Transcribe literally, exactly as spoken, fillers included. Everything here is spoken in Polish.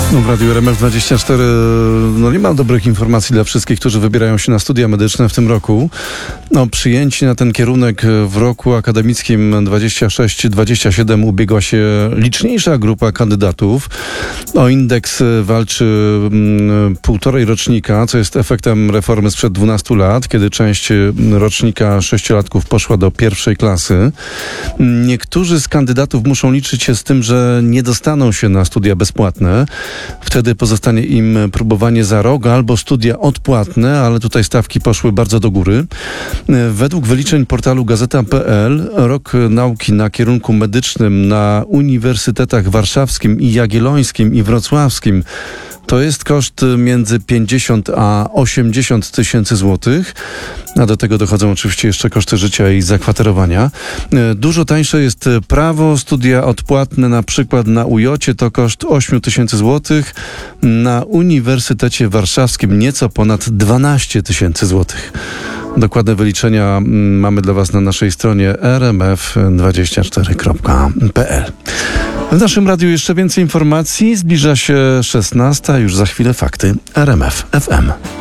No, w Radiu R M F dwadzieścia cztery no nie ma dobrych informacji dla wszystkich, którzy wybierają się na studia medyczne w tym roku. No, przyjęci na ten kierunek w roku akademickim dwadzieścia sześć dwadzieścia siedem ubiegła się liczniejsza grupa kandydatów. O indeks walczy mm, półtorej rocznika, co jest efektem reformy sprzed dwunastu lat, kiedy część rocznika sześciolatków poszła do pierwszej klasy. Niektórzy z kandydatów muszą liczyć się z tym, że nie dostaną się na studia bezpłatne. Wtedy pozostanie im próbowanie za rok albo studia odpłatne, ale tutaj stawki poszły bardzo do góry. Według wyliczeń portalu gazeta kropka pe el rok nauki na kierunku medycznym na Uniwersytetach Warszawskim i Jagiellońskim i Wrocławskim to jest koszt między pięćdziesiąt a osiemdziesiąt tysięcy złotych. A do tego dochodzą oczywiście jeszcze koszty życia i zakwaterowania. Dużo tańsze jest prawo, studia odpłatne na przykład na U J ocie to koszt osiem tysięcy złotych, na Uniwersytecie Warszawskim nieco ponad dwanaście tysięcy złotych. Dokładne wyliczenia mamy dla Was na naszej stronie r m f dwadzieścia cztery kropka pe el. W naszym radiu jeszcze więcej informacji. Zbliża się szesnasta, już za chwilę fakty R M F F M.